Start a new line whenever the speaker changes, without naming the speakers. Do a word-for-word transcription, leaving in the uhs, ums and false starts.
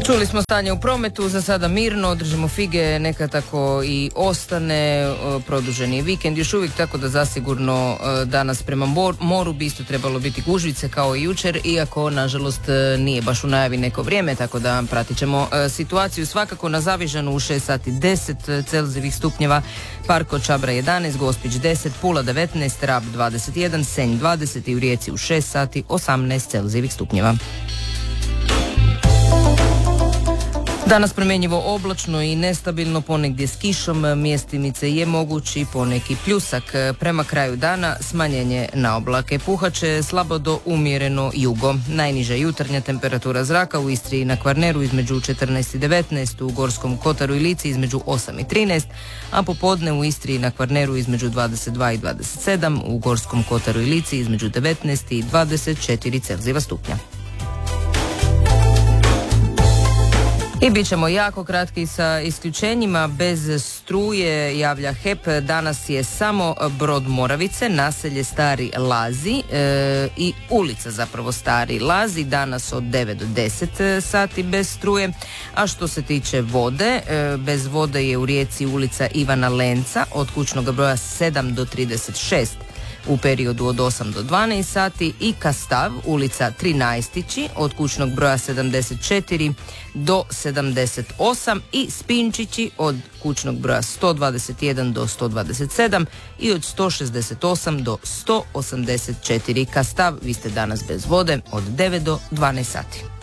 Čuli smo stanje u prometu, za sada mirno, držimo fige, neka tako i ostane, produženi je vikend još uvijek, tako da zasigurno danas prema moru bi isto trebalo biti gužvice kao i jučer, iako nažalost nije baš u najavi neko vrijeme, tako da pratit ćemo situaciju. Svakako na Zavižanu u šest sati deset Celzijevih stupnjeva, Parko Čabra jedanaest, Gospić deset, Pula devetnaest, Rab dvadeset jedan, Senj dvadeset i u Rijeci u šest sati osamnaest Celzijevih stupnjeva. Danas promjenjivo oblačno i nestabilno, ponegdje s kišom, mjestimice je mogući poneki pljusak. Prema kraju dana smanjenje na oblake. Puhaće slabo do umjereno jugo. Najniža jutarnja temperatura zraka u Istri i na Kvarneru između četrnaest i devetnaest, u Gorskom Kotaru i Lici između osam i trinaest, a popodne u Istri i na Kvarneru između dvadeset dva i dvadeset sedam, u Gorskom Kotaru i Lici između devetnaest i dvadeset četiri Celzijeva stupnja. I bit ćemo jako kratki sa isključenjima. Bez struje javlja H E P. Danas je samo Brod Moravice, naselje Stari Lazi e, i ulica zapravo Stari Lazi. Danas od devet do deset sati bez struje. A što se tiče vode, e, bez vode je u Rijeci ulica Ivana Lenca od kućnog broja sedam do trideset šest. u periodu od osam do dvanaest sati i Kastav, ulica Trinaestići od kućnog broja sedamdeset četiri do sedamdeset osam i Spinčići od kućnog broja sto dvadeset jedan do sto dvadeset sedam i od sto šezdeset osam do sto osamdeset četiri. Kastav, vi ste danas bez vode od devet do dvanaest sati.